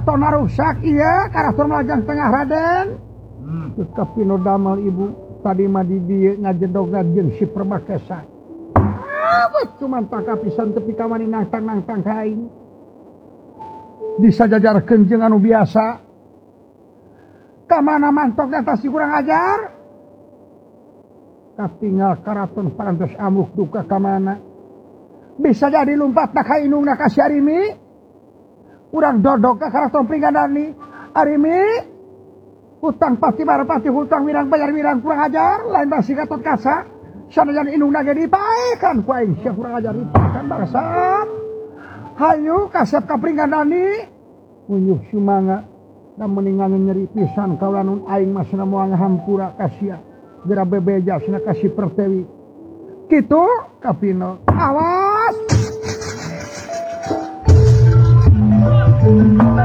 karaton rusak iya karaton lajang tengah Raden kapino damel ibu tadi mah di dieu ngajedogna jeung si Perbakesa cuman pakapisan tepi ka mani nangtang kain disajajarkeun jeung anu biasa kamana mantok eta si kurang ajar katinggal karaton parantos amuk duka kamana bisa jadi lumpat ka inungna ka si Arimi urang dodok ka karaton Pringgandani Arimi hutang pasti barepati hutang wirang bayar wirang kurang ajar lain basi Gatot Kaca sanajan inungna ge dipaekan ku aing sia kurang ajar dipaekan bangsat hayu kasep ka Pringgandani uyuh sumanga da meningan nyeri pisan kaulanun aing masna moal ngahampura ka sia geura bebejasna ka si Pertewi kitu kapino awas